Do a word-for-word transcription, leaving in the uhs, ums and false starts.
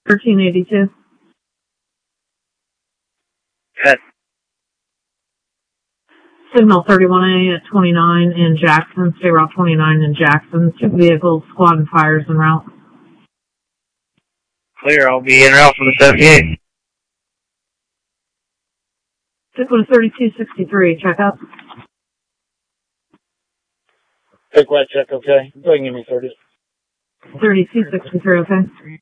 thirteen eighty-two. Yes. Signal thirty-one A at twenty-nine in Jackson, State Route twenty-nine in Jackson. Two vehicles, squad and fires en route. Clear, I'll be en route for the seventy-eight. Pickwood thirty-two sixty-three, check up. Pickwood, check, okay. Go ahead and give me thirty. thirty-two sixty-three, okay.